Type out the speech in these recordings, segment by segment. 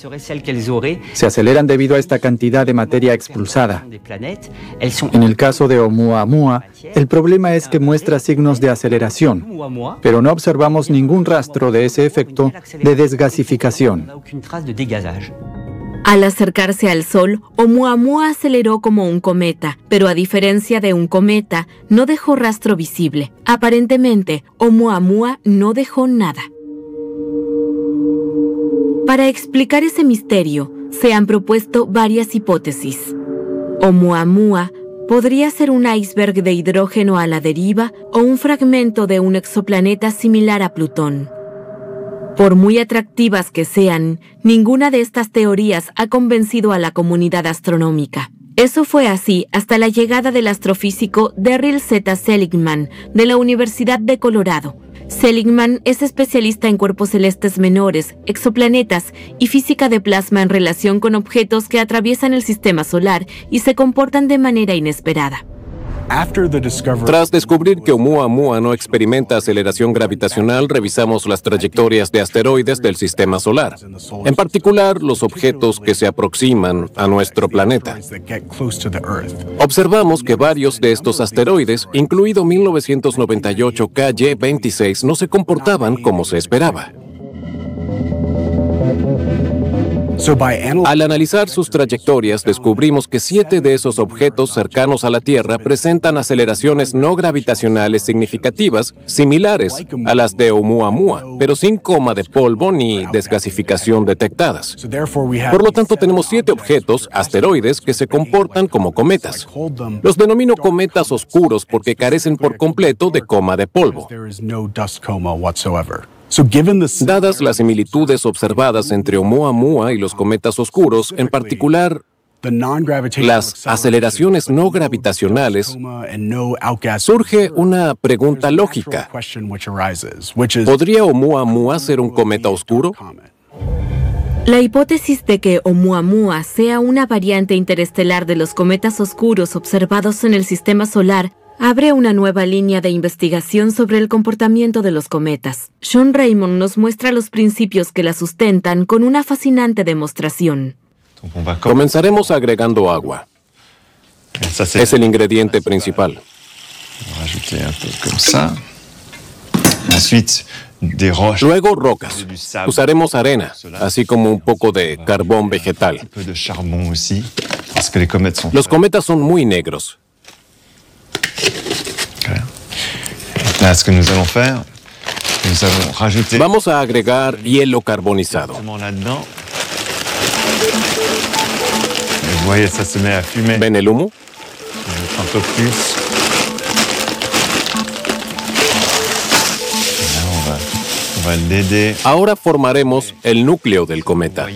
Se aceleran debido a esta cantidad de materia expulsada. En el caso de Oumuamua, el problema es que muestra signos de aceleración, pero no observamos ningún rastro de ese efecto de desgasificación. Al acercarse al Sol, Oumuamua aceleró como un cometa, pero a diferencia de un cometa, no dejó rastro visible. Aparentemente, Oumuamua no dejó nada. Para explicar ese misterio, se han propuesto varias hipótesis. Oumuamua podría ser un iceberg de hidrógeno a la deriva o un fragmento de un exoplaneta similar a Plutón. Por muy atractivas que sean, ninguna de estas teorías ha convencido a la comunidad astronómica. Eso fue así hasta la llegada del astrofísico Darryl Z. Seligman de la Universidad de Colorado. Seligman es especialista en cuerpos celestes menores, exoplanetas y física de plasma en relación con objetos que atraviesan el sistema solar y se comportan de manera inesperada. Tras descubrir que Oumuamua no experimenta aceleración gravitacional, revisamos las trayectorias de asteroides del sistema solar, en particular los objetos que se aproximan a nuestro planeta. Observamos que varios de estos asteroides, incluido 1998 KY-26, no se comportaban como se esperaba. Al analizar sus trayectorias, descubrimos que 7 de esos objetos cercanos a la Tierra presentan aceleraciones no gravitacionales significativas, similares a las de Oumuamua, pero sin coma de polvo ni desgasificación detectadas. Por lo tanto, tenemos 7 objetos, asteroides, que se comportan como cometas. Los denomino cometas oscuros porque carecen por completo de coma de polvo. Dadas las similitudes observadas entre Oumuamua y los cometas oscuros, en particular las aceleraciones no gravitacionales, surge una pregunta lógica. ¿Podría Oumuamua ser un cometa oscuro? La hipótesis de que Oumuamua sea una variante interestelar de los cometas oscuros observados en el sistema solar abre una nueva línea de investigación sobre el comportamiento de los cometas. Sean Raymond nos muestra los principios que la sustentan con una fascinante demostración. Comenzaremos agregando agua. Es el ingrediente principal. Luego rocas. Usaremos arena, así como un poco de carbón vegetal. Los cometas son muy negros. Vamos a agregar hielo carbonizado. ¿Ven el humo? Ahora formaremos el núcleo del cometa.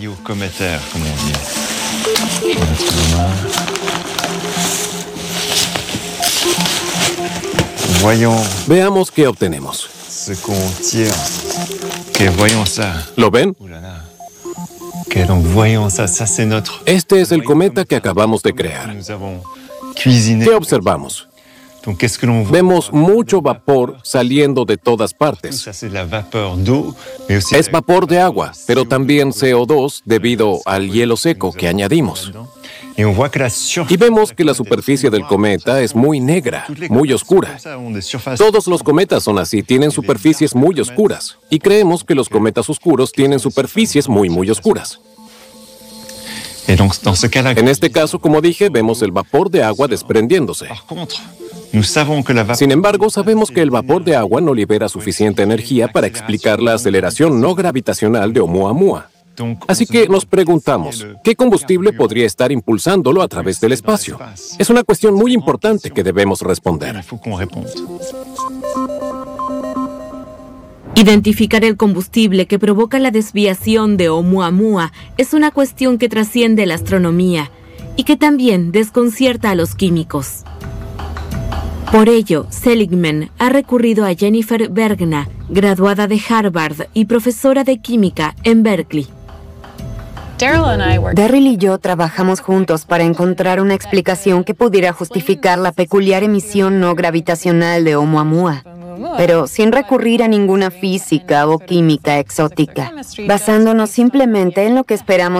Veamos qué obtenemos. ¿Lo ven? Este es el cometa que acabamos de crear. ¿Qué observamos? Vemos mucho vapor saliendo de todas partes. Es vapor de agua, pero también CO2 debido al hielo seco que añadimos. Y vemos que la superficie del cometa es muy negra, muy oscura. Todos los cometas son así, tienen superficies muy oscuras. Y creemos que los cometas oscuros tienen superficies muy oscuras. En este caso, como dije, vemos el vapor de agua desprendiéndose. Sin embargo, sabemos que el vapor de agua no libera suficiente energía para explicar la aceleración no gravitacional de Oumuamua. Así que nos preguntamos, ¿qué combustible podría estar impulsándolo a través del espacio? Es una cuestión muy importante que debemos responder. Identificar el combustible que provoca la desviación de Oumuamua es una cuestión que trasciende la astronomía y que también desconcierta a los químicos. Por ello, Seligman ha recurrido a Jennifer Bergna, graduada de Harvard y profesora de química en Berkeley. Darryl y yo trabajamos juntos para encontrar una explicación que pudiera justificar la peculiar emisión no gravitacional de Oumuamua, pero sin recurrir a ninguna física o química exótica, basándonos simplemente en lo que esperamos